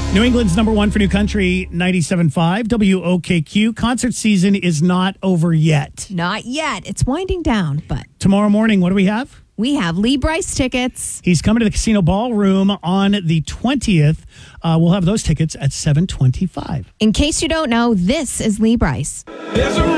New England's number one for new country, 97.5 WOKQ. Concert season is not over yet. Not yet. It's winding down, but Tomorrow morning, what do we have? we have Lee Bryce tickets. He's coming to the Casino Ballroom on the 20th. We'll have those tickets at 7:25. In case you don't know, this is Lee Bryce. There's a